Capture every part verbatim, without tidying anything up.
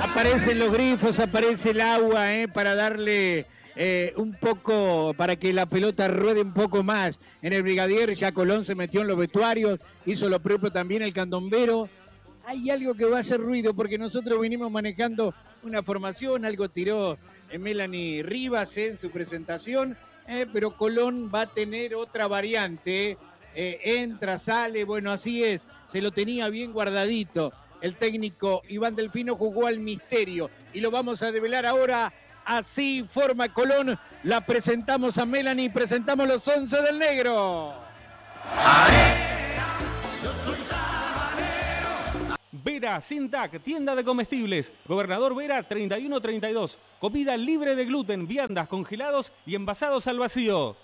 Aparecen los grifos, aparece el agua, ¿eh? Para darle eh, un poco, para que la pelota ruede un poco más. En el Brigadier ya Colón se metió en los vestuarios, hizo lo propio también el Candombero. Hay algo que va a hacer ruido porque nosotros venimos manejando una formación, algo tiró Melanie Rivas en su presentación, eh, pero Colón va a tener otra variante, eh, entra, sale, bueno, así es, se lo tenía bien guardadito. El técnico Iván Delfino jugó al misterio y lo vamos a develar ahora. Así forma Colón, la presentamos a Melanie, presentamos los once del negro. Vera Sintac, tienda de comestibles. Gobernador Vera treinta y uno treinta y dos. Comida libre de gluten, viandas, congelados y envasados al vacío.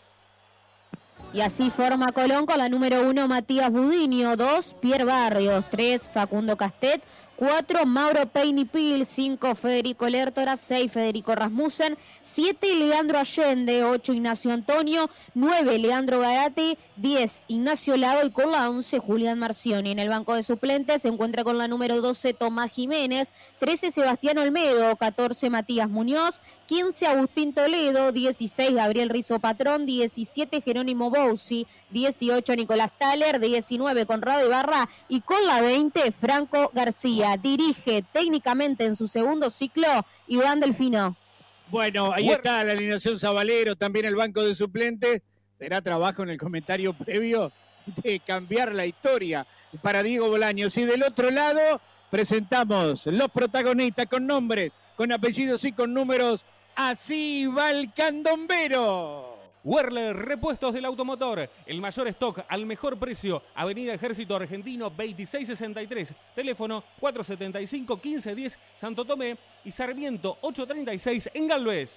Y así forma Colón con la número uno Matías Budiño, dos Pierre Barrios, tres Facundo Castet, cuatro Mauro Peinipil, cinco Federico Lertora, seis Federico Rasmussen, siete Leandro Allende, ocho Ignacio Antonio, nueve Leandro Garate, diez Ignacio Lago y con la once Julián Marcioni. En el banco de suplentes se encuentra con la número doce Tomás Jiménez, trece Sebastián Olmedo, catorce Matías Muñoz, quince Agustín Toledo, dieciséis Gabriel Rizo Patrón, diecisiete Jerónimo Bousi, dieciocho Nicolás Thaler, diecinueve Conrado Ibarra y con la veinte Franco García. Dirige técnicamente en su segundo ciclo Iván Delfino. Bueno, ahí está la alineación Zabalero, también el banco de suplentes. Será trabajo en el comentario previo de cambiar la historia para Diego Bolaños. Y del otro lado presentamos los protagonistas con nombres, con apellidos y con números. Así va el Candombero. Werler, repuestos del automotor, el mayor stock al mejor precio, Avenida Ejército Argentino veintiséis sesenta y tres, teléfono cuatro setenta y cinco, quince diez, Santo Tomé y Sarmiento ocho treinta y seis en Galvez.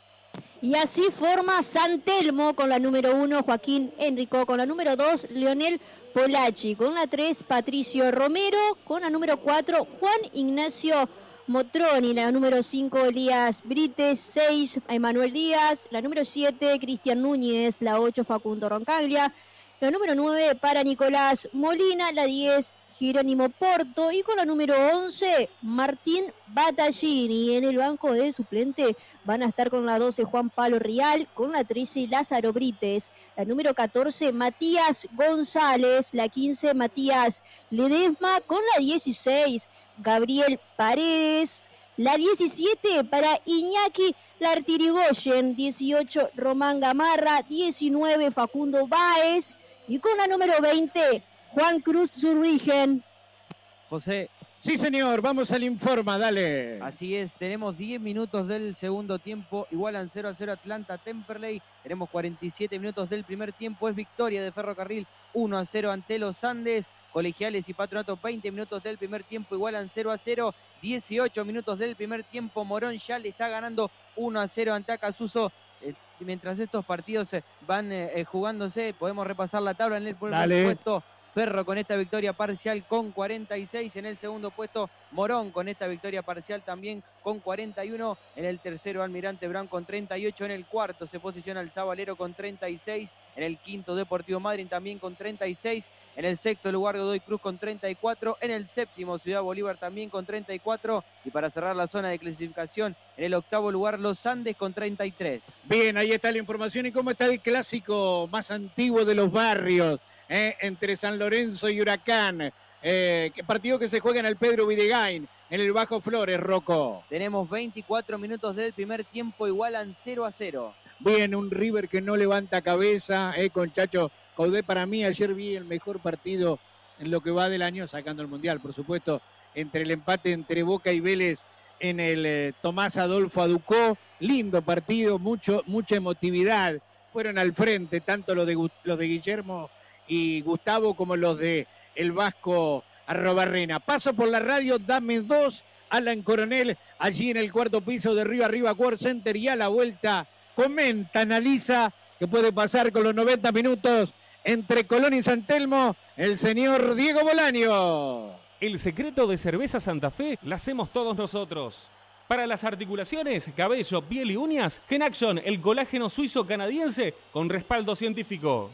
Y así forma San Telmo con la número uno Joaquín Enrico, con la número dos Leonel Polacci, con la tres Patricio Romero, con la número cuatro Juan Ignacio Motroni, la número cinco Elías Brites, seis Emanuel Díaz, la número siete Cristian Núñez, la ocho Facundo Roncaglia, la número nueve para Nicolás Molina, la diez Jerónimo Porto y con la número once Martín Battaglini. En el banco de suplente van a estar con la doce Juan Pablo Rial, con la trece Lázaro Brites, la número catorce Matías González, la quince Matías Ledesma, con la dieciséis Gabriel Paredes, la diecisiete para Iñaki Lartirigoyen, dieciocho Román Gamarra, diecinueve Facundo Báez y con la número veinte Juan Cruz Zurrigen. José. Sí, señor, vamos al Informa, dale. Así es, tenemos diez minutos del segundo tiempo, igualan cero a cero Atlanta Temperley, tenemos cuarenta y siete minutos del primer tiempo, es victoria de Ferrocarril uno a cero ante los Andes, Colegiales y Patronato veinte minutos del primer tiempo, igualan cero a cero, dieciocho minutos del primer tiempo, Morón ya le está ganando uno a cero ante Acasuso. Eh, mientras estos partidos eh, van eh, jugándose, podemos repasar la tabla en el primer puesto. Ferro con esta victoria parcial con cuarenta y seis, en el segundo puesto Morón con esta victoria parcial también con cuarenta y uno, en el tercero Almirante Brown con treinta y ocho, en el cuarto se posiciona el Zabalero con treinta y seis, en el quinto Deportivo Madryn también con treinta y seis, en el sexto lugar Godoy Cruz con treinta y cuatro, en el séptimo Ciudad Bolívar también con treinta y cuatro y para cerrar la zona de clasificación en el octavo lugar Los Andes con treinta y tres. Bien, ahí está la información y cómo está el clásico más antiguo de los barrios. Eh, entre San Lorenzo y Huracán, eh, partido que se juega en el Pedro Videgain, en el Bajo Flores, Rocco. Tenemos veinticuatro minutos del primer tiempo, igualan cero a cero. Bien, un River que no levanta cabeza, eh, con Chacho Caudé. Para mí ayer vi el mejor partido en lo que va del año, sacando el Mundial, por supuesto, entre el empate entre Boca y Vélez en el eh, Tomás Adolfo Aducó. Lindo partido, mucho, mucha emotividad. Fueron al frente, tanto los de, los de Guillermo y Gustavo como los de el Vasco Arrobarrena. Paso por la radio, dame dos, Alan Coronel, allí en el cuarto piso de Río Arriba World Center, y a la vuelta comenta, analiza qué puede pasar con los noventa minutos entre Colón y San Telmo, el señor Diego Bolaño. El secreto de Cerveza Santa Fe la hacemos todos nosotros. Para las articulaciones, cabello, piel y uñas, Genaction, el colágeno suizo canadiense con respaldo científico.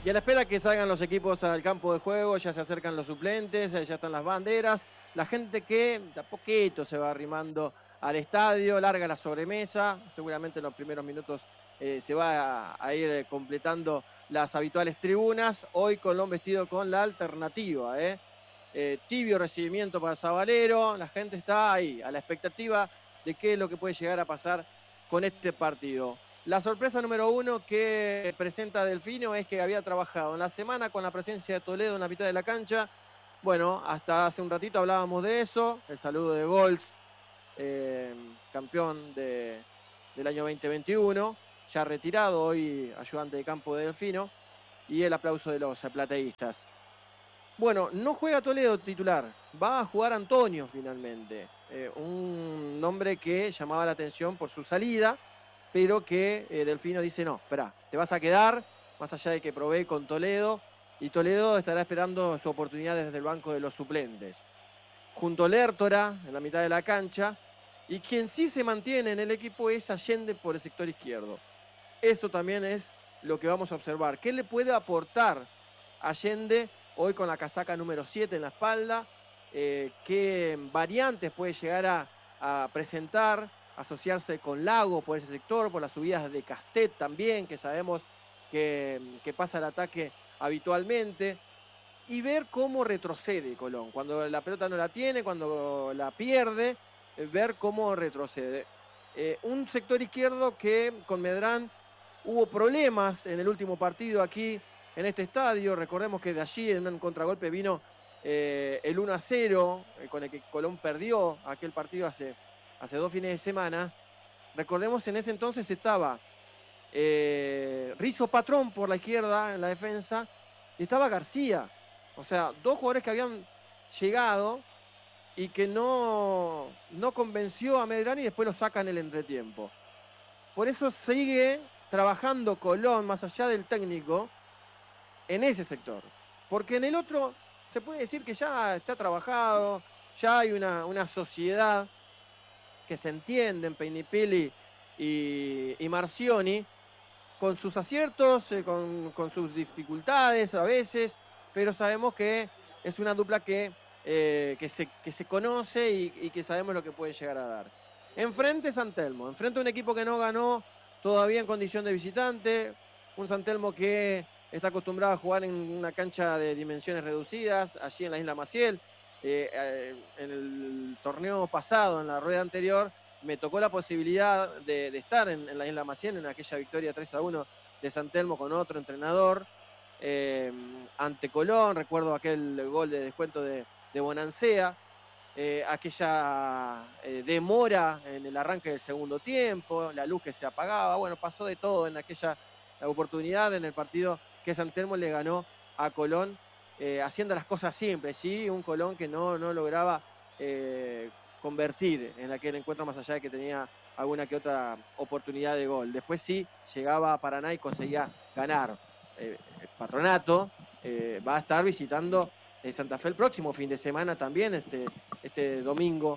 Y a la espera que salgan los equipos al campo de juego, ya se acercan los suplentes, ya están las banderas. La gente que de a poquito se va arrimando al estadio, larga la sobremesa. Seguramente en los primeros minutos eh, se va a, a ir completando las habituales tribunas. Hoy Colón vestido con la alternativa. ¿eh? Eh, tibio recibimiento para Sabalero. La gente está ahí, a la expectativa de qué es lo que puede llegar a pasar con este partido. La sorpresa número uno que presenta Delfino es que había trabajado en la semana con la presencia de Toledo en la mitad de la cancha. Bueno, hasta hace un ratito hablábamos de eso. El saludo de Gols, eh, campeón de, del año veinte veintiuno, ya retirado, hoy ayudante de campo de Delfino. Y el aplauso de los plateístas. Bueno, no juega Toledo titular, va a jugar Antonio finalmente. Eh, un nombre que llamaba la atención por su salida, pero que eh, Delfino dice, no, espera, te vas a quedar, más allá de que probé con Toledo, y Toledo estará esperando su oportunidad desde el banco de los suplentes. Junto a Lertora, en la mitad de la cancha, y quien sí se mantiene en el equipo es Allende por el sector izquierdo. Esto también es lo que vamos a observar. ¿Qué le puede aportar Allende hoy con la casaca número siete en la espalda? Eh, ¿Qué variantes puede llegar a, a presentar? Asociarse con Lago por ese sector, por las subidas de Castet también, que sabemos que, que pasa el ataque habitualmente, y ver cómo retrocede Colón, cuando la pelota no la tiene, cuando la pierde, eh, ver cómo retrocede. Eh, un sector izquierdo que con Medrán hubo problemas en el último partido aquí en este estadio. Recordemos que de allí en un contragolpe vino eh, el uno a cero, eh, con el que Colón perdió aquel partido hace... hace dos fines de semana. Recordemos, en ese entonces estaba eh, Rizo Patrón por la izquierda en la defensa y estaba García. O sea, dos jugadores que habían llegado y que no, no convenció a Medrán y después lo sacan en el entretiempo. Por eso sigue trabajando Colón, más allá del técnico, en ese sector. Porque en el otro se puede decir que ya está trabajado, ya hay una, una sociedad que se entienden, Peinipilli y, y Marcioni, con sus aciertos, eh, con, con sus dificultades a veces, pero sabemos que es una dupla que, eh, que, se, que se conoce y, y que sabemos lo que puede llegar a dar. Enfrente San Telmo, enfrente a un equipo que no ganó todavía en condición de visitante, un San Telmo que está acostumbrado a jugar en una cancha de dimensiones reducidas, allí en la Isla Maciel. Eh, eh, en el torneo pasado, en la rueda anterior, me tocó la posibilidad de, de estar en, en la Isla Maciel, en aquella victoria tres a uno de San Telmo con otro entrenador, eh, ante Colón. Recuerdo aquel gol de descuento de, de Bonancea, eh, aquella eh, demora en el arranque del segundo tiempo, la luz que se apagaba. Bueno, pasó de todo en aquella oportunidad en el partido que San Telmo le ganó a Colón. Eh, haciendo las cosas simples, ¿sí? Un Colón que no, no lograba eh, convertir en aquel encuentro, más allá de que tenía alguna que otra oportunidad de gol. Después sí, llegaba a Paraná y conseguía ganar. Eh, el Patronato eh, va a estar visitando eh, Santa Fe el próximo fin de semana también, este, este domingo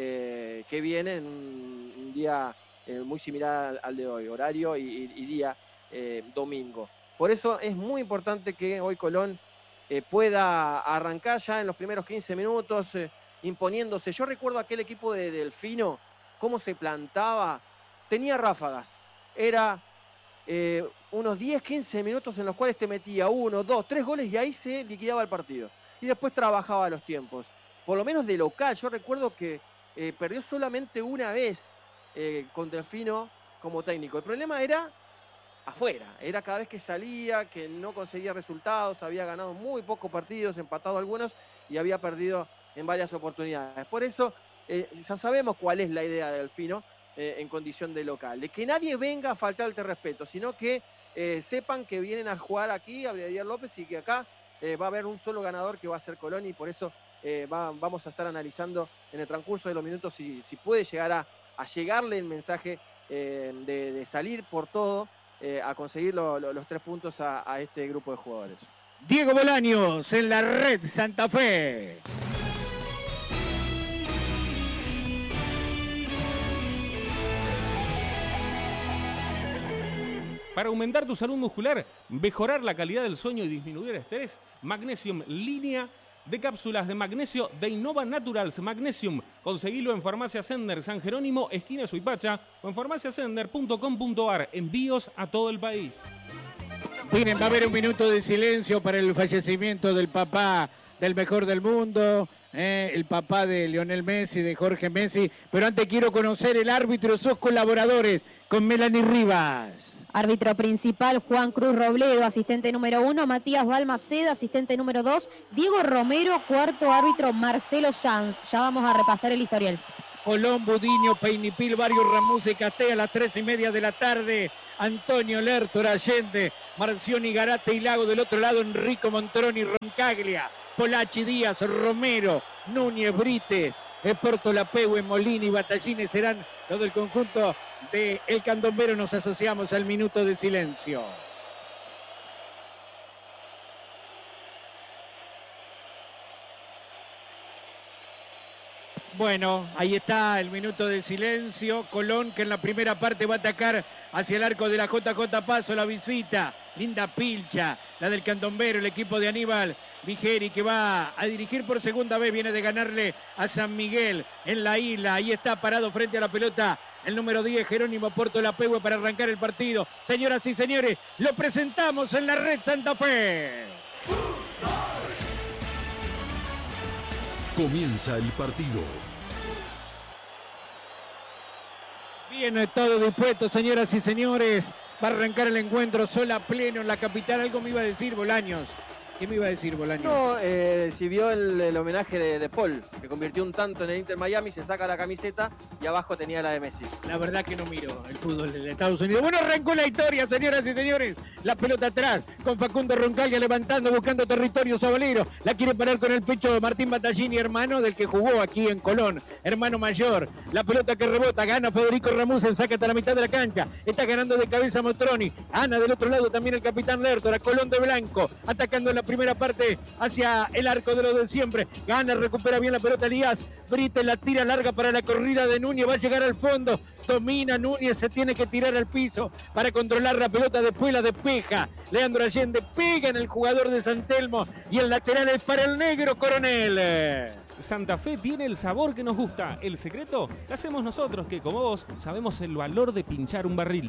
eh, que viene, en un, un día eh, muy similar al, al de hoy, horario y, y, y día eh, domingo. Por eso es muy importante que hoy Colón Eh, pueda arrancar ya en los primeros quince minutos, eh, imponiéndose. Yo recuerdo aquel equipo de Delfino, cómo se plantaba, tenía ráfagas. Era eh, unos diez, quince minutos en los cuales te metía uno, dos, tres goles y ahí se liquidaba el partido. Y después trabajaba los tiempos. Por lo menos de local, yo recuerdo que eh, perdió solamente una vez eh, con Delfino como técnico. El problema era afuera, era cada vez que salía, que no conseguía resultados, había ganado muy pocos partidos, empatado algunos y había perdido en varias oportunidades. Por eso eh, ya sabemos cuál es la idea de Delfino eh, en condición de local, de que nadie venga a faltarte respeto, sino que eh, sepan que vienen a jugar aquí a Brigadier López y que acá eh, va a haber un solo ganador que va a ser Colón, y por eso eh, va, vamos a estar analizando en el transcurso de los minutos si, si puede llegar a, a llegarle el mensaje eh, de, de salir por todo, Eh, a conseguir lo, lo, los tres puntos a, a este grupo de jugadores. Diego Bolaños en la red Santa Fe. Para aumentar tu salud muscular, mejorar la calidad del sueño y disminuir el estrés, Magnesium línea de cápsulas de magnesio de Innova Naturals Magnesium. Conseguilo en Farmacia Sender San Jerónimo, esquina Suipacha, o en farmacia sender punto com punto ar. Envíos a todo el país. Bien, va a haber un minuto de silencio para el fallecimiento del papá del mejor del mundo, eh, el papá de Lionel Messi, de Jorge Messi. Pero antes quiero conocer el árbitro y sus colaboradores con Melanie Rivas. Árbitro principal, Juan Cruz Robledo. Asistente número uno, Matías Balmaceda. Asistente número dos, Diego Romero. Cuarto árbitro, Marcelo Sanz. Ya vamos a repasar el historial. Colón, Budiño, Peinipil, Barrio Ramos y Casté a las tres y media de la tarde. Antonio Lertora, Allende, Marcioni, Garate y Lago. Del otro lado, Enrico Montroni, Roncaglia, Polacci, Díaz, Romero, Núñez, Brites, Porto Lapehue, Molini y Battaglini serán los del conjunto de El Candombero. Nos asociamos al minuto de silencio. Bueno, ahí está el minuto de silencio. Colón, que en la primera parte va a atacar hacia el arco de la J J Paso, la visita. Linda pilcha, la del Candombero, el equipo de Aníbal Vigeri, que va a dirigir por segunda vez. Viene de ganarle a San Miguel en la isla. Ahí está parado frente a la pelota el número diez, Jerónimo Porto Lapehue, para arrancar el partido. Señoras y señores, lo presentamos en la Red Santa Fe. Comienza el partido. Bien, todo dispuesto, señoras y señores. Va a arrancar el encuentro, sol a pleno en la capital. Algo me iba a decir Bolaños. ¿Qué me iba a decir Bolaños? No, eh, si vio el, el homenaje de, de Paul, que convirtió un tanto en el Inter Miami, se saca la camiseta y abajo tenía la de Messi. La verdad que no miro el fútbol de Estados Unidos. Bueno, arrancó la historia, señoras y señores. La pelota atrás, con Facundo Roncaglia levantando, buscando territorio Sabalero. La quiere parar con el pecho de Martín Battaglini, hermano del que jugó aquí en Colón, hermano mayor. La pelota que rebota, gana Federico Ramusen, saca hasta la mitad de la cancha. Está ganando de cabeza Motroni. Ana del otro lado también el capitán Lertora, Colón de blanco, atacando la primera parte hacia el arco de lo de siempre. Gana, recupera bien la pelota Elías. Brite la tira larga para la corrida de Núñez. Va a llegar al fondo. Domina Núñez, se tiene que tirar al piso para controlar la pelota. Después la despeja Leandro Allende, pega en el jugador de San Telmo y el lateral es para el negro Coronel. Santa Fe tiene el sabor que nos gusta. El secreto lo hacemos nosotros, que como vos sabemos el valor de pinchar un barril.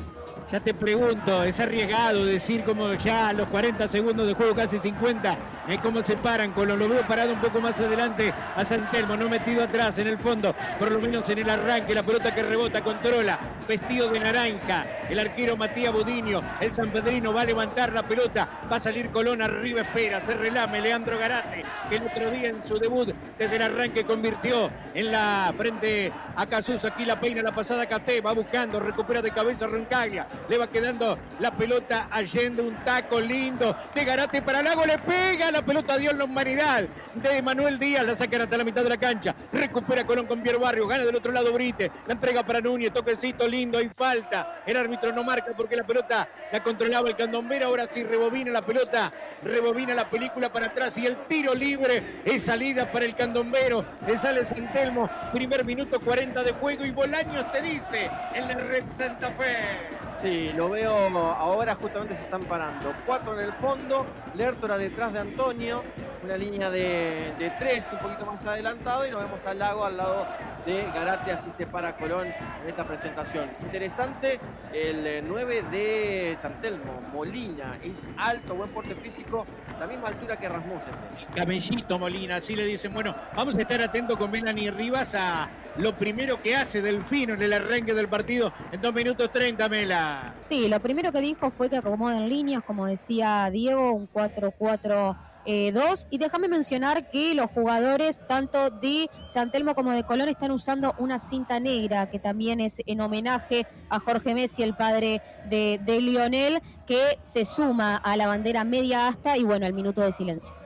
Ya te pregunto, es arriesgado decir como ya a los cuarenta segundos de juego, casi cincuenta, eh, cómo se paran. Con lo, lo veo parado un poco más adelante a San Telmo, no metido atrás en el fondo, por lo menos en el arranque. La pelota que rebota, controla, vestido de naranja, el arquero Matías Budiño. El sanpedrino va a levantar la pelota, va a salir Colón arriba, espera, se relame Leandro Garate, que el otro día en su debut desde el arranque convirtió en la frente a Casuso. Aquí la peina, la pasada Caté, va buscando, recupera de cabeza Roncaglia. Le va quedando la pelota Allende, un taco lindo de Garate para Lago, le pega la pelota, dio la humanidad de Manuel Díaz, la sacan hasta la mitad de la cancha, recupera Colón con Pierre Barrio, gana del otro lado Brite, la entrega para Núñez, toquecito lindo, hay falta, el árbitro no marca porque la pelota la controlaba el Candombero. Ahora sí rebobina la pelota, rebobina la película para atrás y el tiro libre es salida para el Candombero. Le sale San Telmo, primer minuto cuarenta de juego y Bolaños te dice en la Red Santa Fe. Sí, lo veo ahora, justamente se están parando. Cuatro en el fondo, Lertora detrás de Antonio, una línea de, de tres un poquito más adelantado y nos vemos al Lago al lado de Garate, así se para Colón en esta presentación. Interesante, el nueve de San Telmo, Molina, es alto, buen porte físico, la misma altura que Rasmussen. Cabellito Molina, así le dicen. Bueno, vamos a estar atentos con Melanie Rivas a lo primero que hace Delfino en el arranque del partido en dos minutos treinta, Mela. Sí, lo primero que dijo fue que acomoden líneas, como decía Diego, un cuatro cuatro dos. Y déjame mencionar que los jugadores, tanto de San Telmo como de Colón, están usando una cinta negra, que también es en homenaje a Jorge Messi, el padre de, de Lionel, que se suma a la bandera media asta y bueno, al minuto de silencio.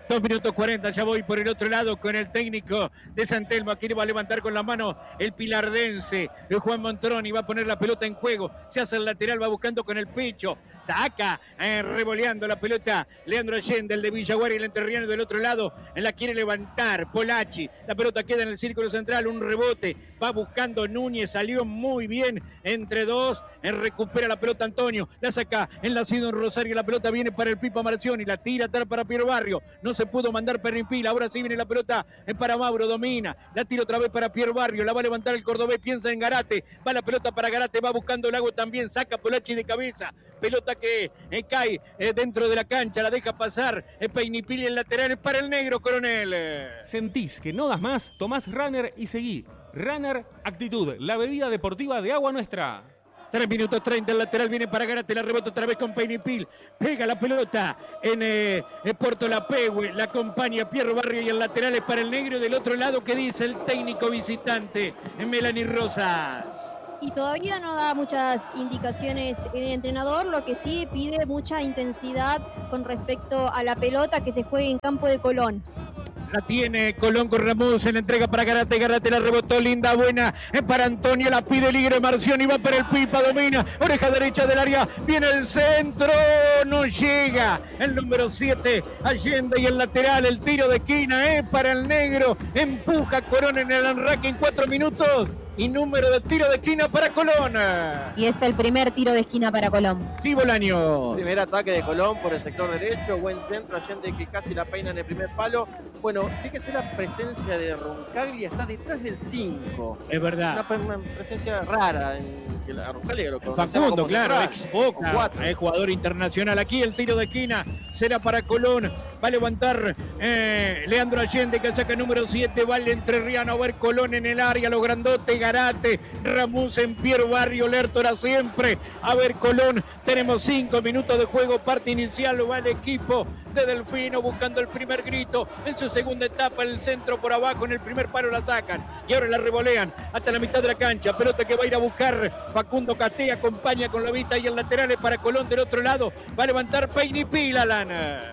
dos minutos cuarenta, ya voy por el otro lado con el técnico de San Telmo. Aquí le va a levantar con la mano el pilardense, el Juan Montroni, va a poner la pelota en juego, se hace el lateral, va buscando con el pecho, saca, eh, revoleando la pelota, Leandro Allende, el de Villaguar y el entrerriano del otro lado, la quiere levantar, Polacci, la pelota queda en el círculo central, un rebote, va buscando Núñez, salió muy bien, entre dos, eh, recupera la pelota Antonio, la saca, enlacido en Rosario, la pelota viene para el Pipa Marcioni, la tira atrás para Piero Barrio, no se pudo mandar Pernipil, ahora sí viene la pelota para Mauro, domina, la tira otra vez para Piero Barrio, la va a levantar el cordobés, piensa en Garate, va la pelota para Garate, va buscando Lago también, saca Polacci de cabeza, pelota que eh, cae eh, dentro de la cancha, la deja pasar, eh, Peinipil en lateral para el negro, Coronel. ¿Sentís que no das más? Tomás Runner y seguí. Runner Actitud, la bebida deportiva de Agua Nuestra. tres minutos treinta, el lateral viene para Garate, la rebota otra vez con Peinipil, pega la pelota en eh, Puerto La Pehue, la acompaña Piero Barrio y el lateral es para el negro. Del otro lado, ¿qué dice el técnico visitante, Melanie Rosas? Y todavía no da muchas indicaciones el entrenador, lo que sí pide mucha intensidad con respecto a la pelota que se juegue en campo de Colón. La tiene Colón con Ramos, se la entrega para Garate, Garate la rebotó, linda, buena, es para Antonio, la pide Ligre Marcioni, va para el Pipa, domina, oreja derecha del área, viene el centro, no llega, el número siete, Allende y el lateral, el tiro de esquina, es para el negro, empuja Colón en el arranque en cuatro minutos. Y número de tiro de esquina para Colón. Y es el primer tiro de esquina para Colón. Sí, Bolaños. Primer ataque de Colón por el sector derecho, buen centro, Allende que casi la peina en el primer palo. Bueno, fíjese la presencia de Roncaglia, está detrás del cinco. Es verdad. Una, una presencia rara en que la Roncaglia lo conocemos Facundo, como claro, central, ex Boca, es jugador internacional. Aquí el tiro de esquina será para Colón. Va a levantar eh, Leandro Allende que saca número siete, va el entrerriano a ver Colón en el área, los grandotes, Garate, Ramos en Piero Barrio, Lertora siempre. A ver Colón, tenemos cinco minutos de juego, parte inicial, va el equipo de Delfino buscando el primer grito. En su segunda etapa, el centro por abajo, en el primer palo la sacan y ahora la revolean hasta la mitad de la cancha. Pelota que va a ir a buscar Facundo Caté, acompaña con la vista y el lateral es para Colón del otro lado. Va a levantar Peinipil, Alana.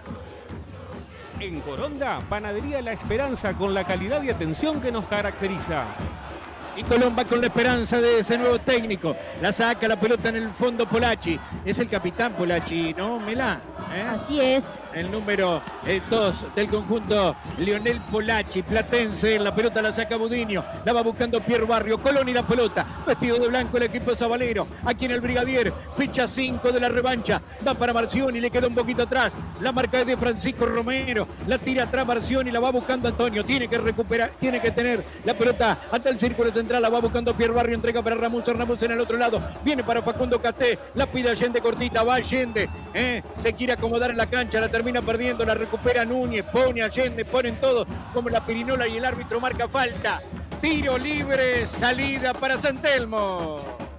En Coronda, Panadería La Esperanza con la calidad y atención que nos caracteriza. Y Colón va con la esperanza de ese nuevo técnico. La saca la pelota en el fondo Polacci. Es el capitán Polacci, ¿no, Melá? ¿Eh? Así es. El número dos del conjunto, Lionel Polacci, platense. La pelota la saca Budiño. La va buscando Piero Barrio. Colón y la pelota. Vestido de blanco el equipo Zabalero. Aquí en el Brigadier. Ficha cinco de la revancha. Va para Marcioni. Le queda un poquito atrás. La marca es de Francisco Romero. La tira atrás Marcioni. La va buscando Antonio. Tiene que recuperar. Tiene que tener la pelota hasta el círculo central. La va buscando Piero Barrio. Entrega para Ramos. Ramos en el otro lado. Viene para Facundo Caté. La pide Allende cortita. Va Allende. ¿eh? Se quiere acomodar en la cancha, la termina perdiendo, la recupera Núñez, pone Allende, ponen todos como la pirinola y el árbitro marca falta. Tiro libre, salida para San Telmo.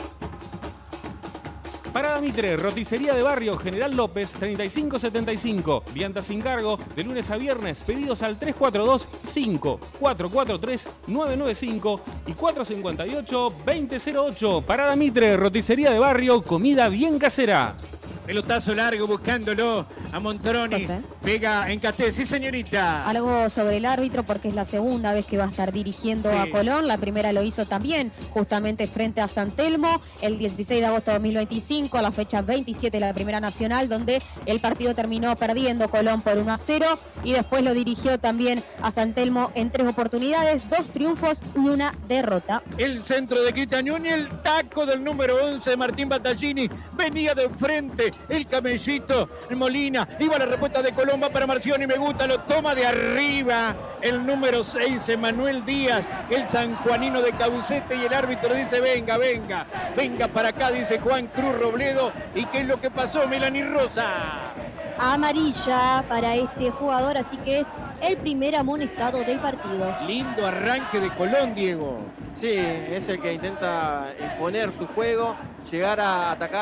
Parada Mitre, roticería de barrio, General López, treinta y cinco setenta y cinco. Viandas sin cargo, de lunes a viernes. Pedidos al tres cuatro dos, cinco cuatro cuatro tres, nueve nueve cinco y cuatro cinco ocho, dos cero ocho. Parada Mitre, roticería de barrio, comida bien casera. Pelotazo largo buscándolo a Montroni. ¿Pasa? Pega en Caté, sí señorita. Algo sobre el árbitro porque es la segunda vez que va a estar dirigiendo Sí. a Colón. La primera lo hizo también justamente frente a San Telmo el dieciséis de agosto de dos mil veinticinco a la fecha veintisiete de la Primera Nacional, donde el partido terminó perdiendo Colón por uno a cero y después lo dirigió también a San Telmo en tres oportunidades, dos triunfos y una derrota. El centro de Quitañón y el taco del número once, Martín Battaglini, venía de frente, el camellito Molina, iba a la respuesta de Colón, va para Marcioni, me gusta, lo toma de arriba, el número seis, Emanuel Díaz, el sanjuanino de Caucete, y el árbitro dice, venga, venga, venga para acá, dice Juan Cruz Robledo. ¿Y qué es lo que pasó, Melanie Rosa? Amarilla para este jugador, así que es el primer amonestado del partido. Lindo arranque de Colón, Diego. Sí, es el que intenta imponer su juego, llegar a atacar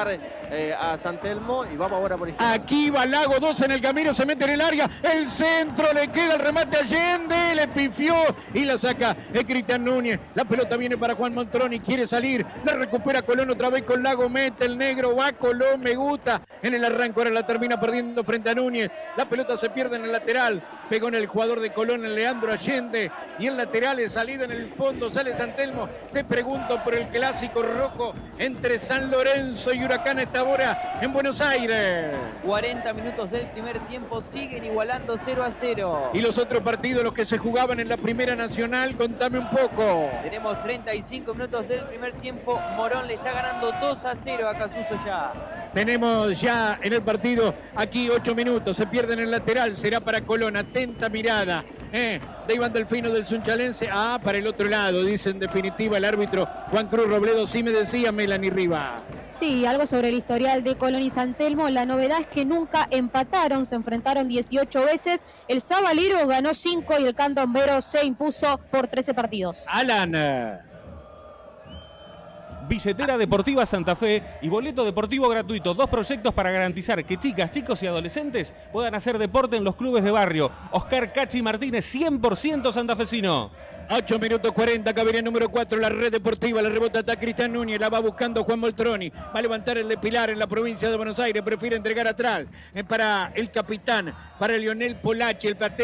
eh, a San Telmo y vamos ahora por izquierda. Aquí va Lago, dos en el camino, se mete en el área, el centro, le queda el remate a Allende, le pifió y la saca el Cristian Núñez. La pelota viene para Juan Moltroni, quiere salir, la recupera Colón otra vez con Lago, mete el negro, va Colón, me gusta. En el arranque ahora la termina perdiendo frente a Núñez. La pelota se pierde en el lateral, pegó en el jugador de Colón, el Leandro Allende, y el lateral es salida en el fondo, sale San Telmo. Te pregunto por el clásico rojo entre San Lorenzo y Huracán esta hora en Buenos Aires. cuarenta minutos del primer tiempo, siguen igualando cero a cero. Y los otros partidos, los que se jugaban en la Primera Nacional, contame un poco. Tenemos treinta y cinco minutos del primer tiempo, Morón le está ganando dos a cero a Casuso ya. Tenemos ya en el partido aquí ocho minutos, se pierde en el lateral, será para Colón, atenta mirada eh, de Iván Delfino del Sunchalense, ah, para el otro lado, dice en definitiva el árbitro Juan Cruz Robledo. Sí me decía Melanie Riva. Sí, algo sobre el historial de Colón y San Telmo. La novedad es que nunca empataron, se enfrentaron dieciocho veces. El Sabalero ganó cinco y el Candombero se impuso por trece partidos. Alan. Billetera Deportiva Santa Fe y boleto deportivo gratuito. Dos proyectos para garantizar que chicas, chicos y adolescentes puedan hacer deporte en los clubes de barrio. Oscar Cachi Martínez, cien por ciento santafesino. ocho minutos cuarenta, cabería número cuatro, la red deportiva, la rebota está Cristian Núñez, la va buscando Juan Moltroni, va a levantar el de Pilar en la provincia de Buenos Aires, prefiere entregar atrás eh, para el capitán, para Lionel Polachi, el platero.